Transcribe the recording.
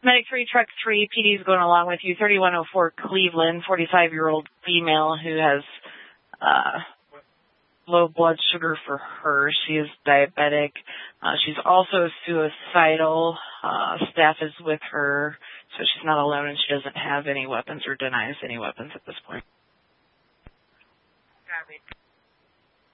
Medic 3, Truck 3, PD is going along with you. 3104 Cleveland, 45-year-old female who has low blood sugar for her. She is diabetic. She's also suicidal. Staff is with her, so she's not alone, and she doesn't have any weapons or denies any weapons at this point. Copy.